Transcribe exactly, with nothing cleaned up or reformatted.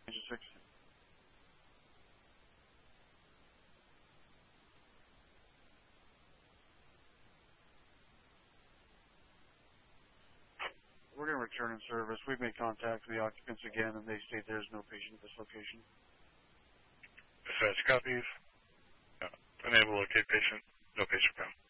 Engine six. We're going to return in service. We've made contact with the occupants again, and they state there's no patient at this location. Dispatch copies. Uh, unable to locate patient. No patient found.